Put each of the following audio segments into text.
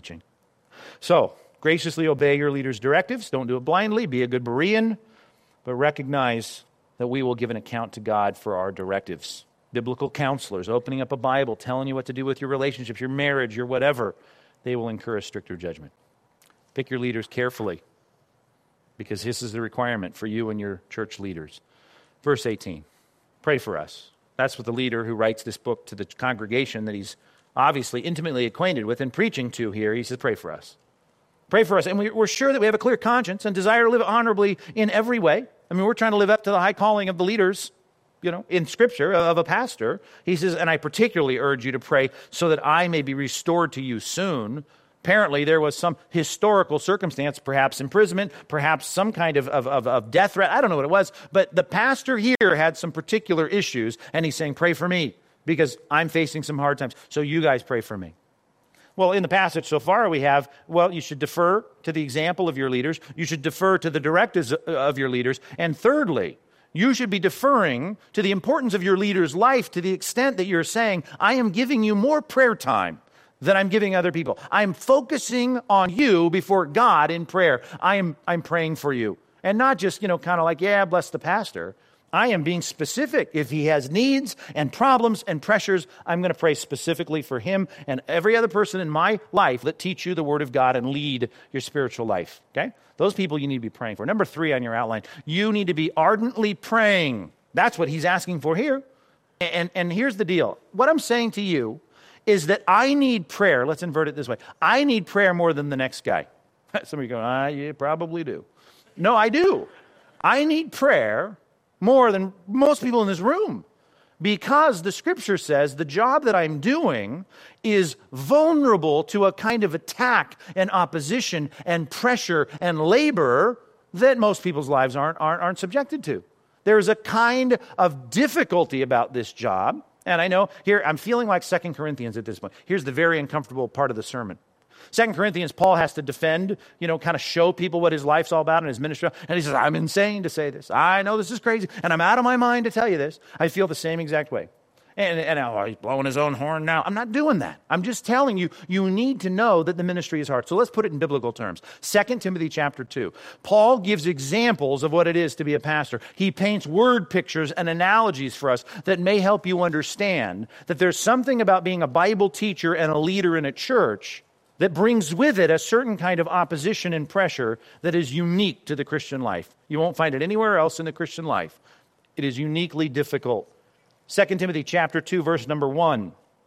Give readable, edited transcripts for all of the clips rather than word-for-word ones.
teaching. So, graciously obey your leaders' directives. Don't do it blindly. Be a good Berean, but recognize that we will give an account to God for our directives. Biblical counselors opening up a Bible, telling you what to do with your relationships, your marriage, your whatever, they will incur a stricter judgment. Pick your leaders carefully, because this is the requirement for you and your church leaders. Verse 18, pray for us. That's what the leader who writes this book to the congregation that he's obviously intimately acquainted with and preaching to here, he says, pray for us. Pray for us. And we're sure that we have a clear conscience and desire to live honorably in every way. I mean, we're trying to live up to the high calling of the leaders, in Scripture, of a pastor. He says, and I particularly urge you to pray so that I may be restored to you soon. Apparently, there was some historical circumstance, perhaps imprisonment, perhaps some kind of death threat. I don't know what it was. But the pastor here had some particular issues, and he's saying, pray for me, because I'm facing some hard times. So you guys pray for me. Well, in the passage so far, we have, you should defer to the example of your leaders. You should defer to the directives of your leaders. And thirdly, you should be deferring to the importance of your leader's life to the extent that you're saying, I am giving you more prayer time than I'm giving other people. I'm focusing on you before God in prayer. I'm praying for you. And not just, kind of like, bless the pastor. I am being specific. If he has needs and problems and pressures, I'm going to pray specifically for him and every other person in my life that teach you the Word of God and lead your spiritual life. Okay? Those people you need to be praying for. Number 3 on your outline, you need to be ardently praying. That's what he's asking for here. And here's the deal. What I'm saying to you is that I need prayer. Let's invert it this way. I need prayer more than the next guy. Some of you go, you probably do. No, I do. I need prayer more than most people in this room, because the Scripture says the job that I'm doing is vulnerable to a kind of attack and opposition and pressure and labor that most people's lives aren't subjected to. There's a kind of difficulty about this job, and I know here I'm feeling like 2 Corinthians at this point. Here's the very uncomfortable part of the sermon. 2 Corinthians, Paul has to defend, kind of show people what his life's all about and his ministry. And he says, I'm insane to say this. I know this is crazy. And I'm out of my mind to tell you this. I feel the same exact way. And he's blowing his own horn now. I'm not doing that. I'm just telling you, you need to know that the ministry is hard. So let's put it in biblical terms. 2 Timothy chapter 2. Paul gives examples of what it is to be a pastor. He paints word pictures and analogies for us that may help you understand that there's something about being a Bible teacher and a leader in a church that brings with it a certain kind of opposition and pressure that is unique to the Christian life. You won't find it anywhere else in the Christian life. It is uniquely difficult. 2 Timothy chapter 2, verse number 1.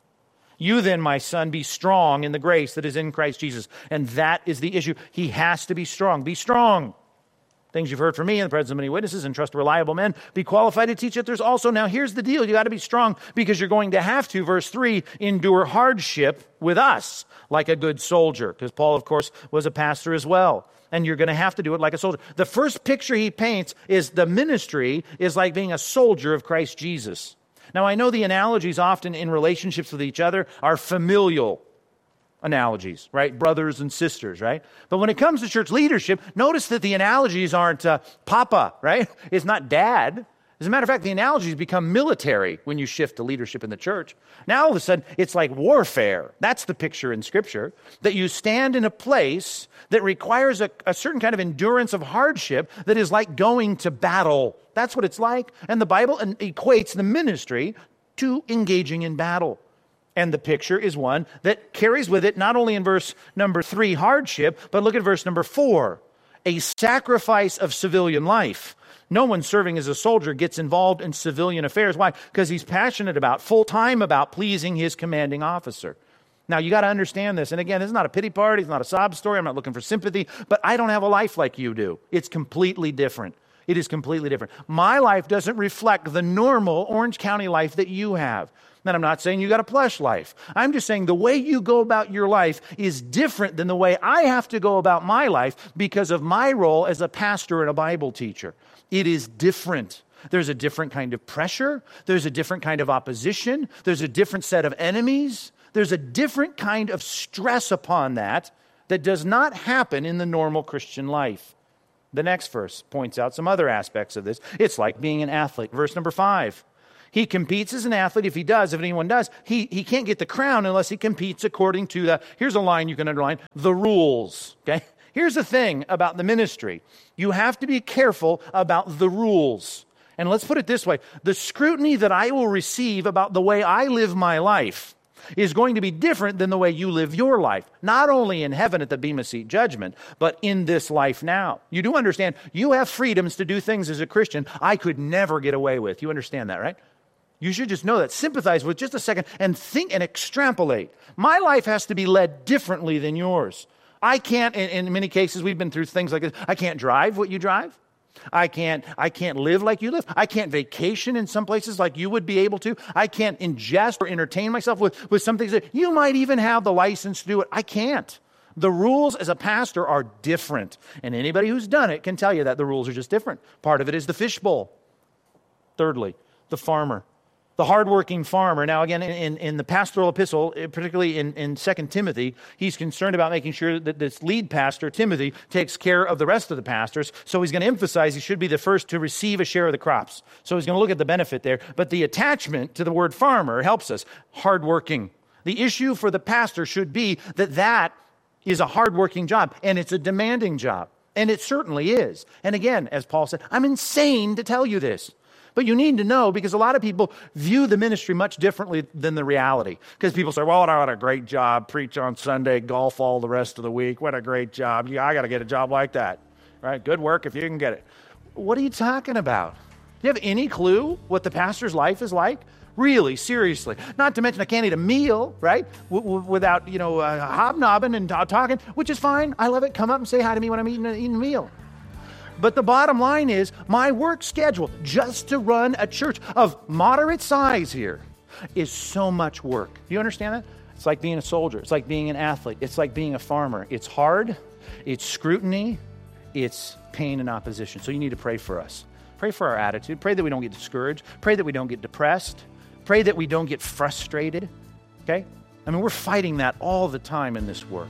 You then, my son, be strong in the grace that is in Christ Jesus. And that is the issue. He has to be strong. Be strong. Things you've heard from me in the presence of many witnesses, and trust reliable men. Be qualified to teach it. There's also, now here's the deal. You got to be strong because you're going to have to, verse 3, endure hardship with us like a good soldier. Because Paul, of course, was a pastor as well. And you're going to have to do it like a soldier. The first picture he paints is the ministry is like being a soldier of Christ Jesus. Now, I know the analogies often in relationships with each other are familial analogies, right? Brothers and sisters, right? But when it comes to church leadership, notice that the analogies aren't papa, right? It's not dad. As a matter of fact, the analogies become military when you shift to leadership in the church. Now, all of a sudden, it's like warfare. That's the picture in Scripture, that you stand in a place that requires a certain kind of endurance of hardship that is like going to battle. That's what it's like. And the Bible equates the ministry to engaging in battle. And the picture is one that carries with it, not only in verse number 3, hardship, but look at verse number 4, a sacrifice of civilian life. No one serving as a soldier gets involved in civilian affairs. Why? Because he's passionate about, full-time about pleasing his commanding officer. Now, you got to understand this. And again, this is not a pity party. It's not a sob story. I'm not looking for sympathy. But I don't have a life like you do. It's completely different. It is completely different. My life doesn't reflect the normal Orange County life that you have. And I'm not saying you got a plush life. I'm just saying the way you go about your life is different than the way I have to go about my life because of my role as a pastor and a Bible teacher. It is different. There's a different kind of pressure. There's a different kind of opposition. There's a different set of enemies. There's a different kind of stress upon that does not happen in the normal Christian life. The next verse points out some other aspects of this. It's like being an athlete. Verse number 5. He competes as an athlete. If anyone does, he can't get the crown unless he competes according to here's a line you can underline, the rules, okay? Here's the thing about the ministry. You have to be careful about the rules. And let's put it this way. The scrutiny that I will receive about the way I live my life is going to be different than the way you live your life. Not only in heaven at the Bema Seat judgment, but in this life now. You do understand, you have freedoms to do things as a Christian I could never get away with. You understand that, right? You should just know that. Sympathize with just a second and think and extrapolate. My life has to be led differently than yours. I can't, in many cases, we've been through things like this. I can't drive what you drive. I can't live like you live. I can't vacation in some places like you would be able to. I can't ingest or entertain myself with some things that you might even have the license to do it. I can't. The rules as a pastor are different. And anybody who's done it can tell you that the rules are just different. Part of it is the fishbowl. Thirdly, the farmer. The hardworking farmer. Now, again, in the pastoral epistle, particularly in 2 Timothy, he's concerned about making sure that this lead pastor, Timothy, takes care of the rest of the pastors. So he's going to emphasize he should be the first to receive a share of the crops. So he's going to look at the benefit there. But the attachment to the word farmer helps us. Hardworking. The issue for the pastor should be that is a hardworking job, and it's a demanding job. And it certainly is. And again, as Paul said, I'm insane to tell you this. But you need to know, because a lot of people view the ministry much differently than the reality. Because people say, well, I got a great job, preach on Sunday, golf all the rest of the week. What a great job. Yeah, I got to get a job like that. Right? Good work if you can get it. What are you talking about? Do you have any clue what the pastor's life is like? Really, seriously. Not to mention I can't eat a meal, right? Without, hobnobbing and talking, which is fine. I love it. Come up and say hi to me when I'm eating a meal. But the bottom line is my work schedule just to run a church of moderate size here is so much work. Do you understand that? It's like being a soldier. It's like being an athlete. It's like being a farmer. It's hard. It's scrutiny. It's pain and opposition. So you need to pray for us. Pray for our attitude. Pray that we don't get discouraged. Pray that we don't get depressed. Pray that we don't get frustrated. Okay? I mean, we're fighting that all the time in this work.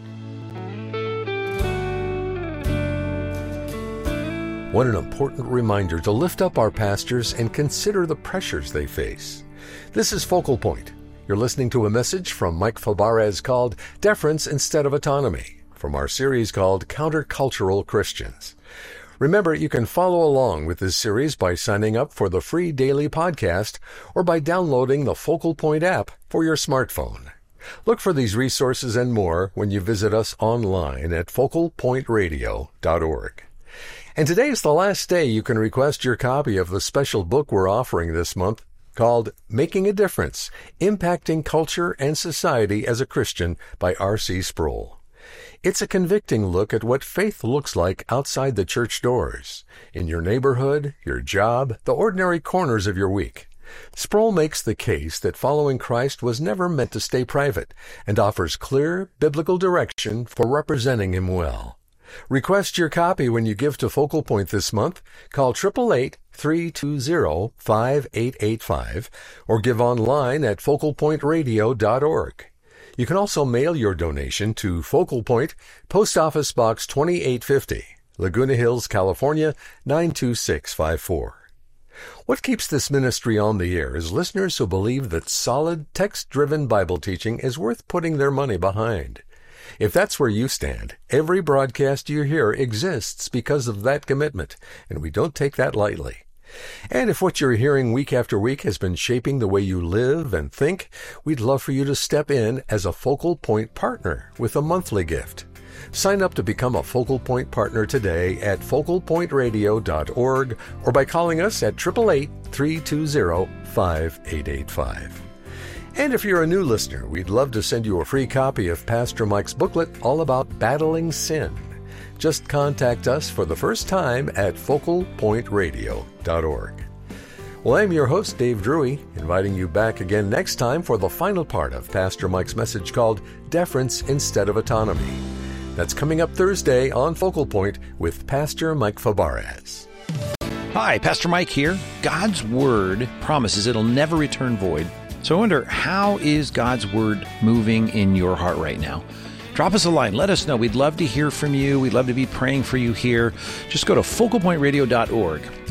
What an important reminder to lift up our pastors and consider the pressures they face. This is Focal Point. You're listening to a message from Mike Fabarez called Deference Instead of Autonomy, from our series called Countercultural Christians. Remember, you can follow along with this series by signing up for the free daily podcast or by downloading the Focal Point app for your smartphone. Look for these resources and more when you visit us online at focalpointradio.org. And today is the last day you can request your copy of the special book we're offering this month called Making a Difference, Impacting Culture and Society as a Christian by R.C. Sproul. It's a convicting look at what faith looks like outside the church doors, in your neighborhood, your job, the ordinary corners of your week. Sproul makes the case that following Christ was never meant to stay private and offers clear biblical direction for representing Him well. Request your copy when you give to Focal Point this month. Call 888-320-5885 or give online at focalpointradio.org. You can also mail your donation to Focal Point, Post Office Box 2850, Laguna Hills, California, 92654. What keeps this ministry on the air is listeners who believe that solid, text-driven Bible teaching is worth putting their money behind. If that's where you stand, every broadcast you hear exists because of that commitment, and we don't take that lightly. And if what you're hearing week after week has been shaping the way you live and think, we'd love for you to step in as a Focal Point partner with a monthly gift. Sign up to become a Focal Point partner today at focalpointradio.org or by calling us at 888-320-5885. And if you're a new listener, we'd love to send you a free copy of Pastor Mike's booklet all about battling sin. Just contact us for the first time at focalpointradio.org. Well, I'm your host, Dave Drury, inviting you back again next time for the final part of Pastor Mike's message called Deference Instead of Autonomy. That's coming up Thursday on Focal Point with Pastor Mike Fabarez. Hi, Pastor Mike here. God's Word promises it'll never return void. So I wonder, how is God's Word moving in your heart right now? Drop us a line. Let us know. We'd love to hear from you. We'd love to be praying for you here. Just go to focalpointradio.org.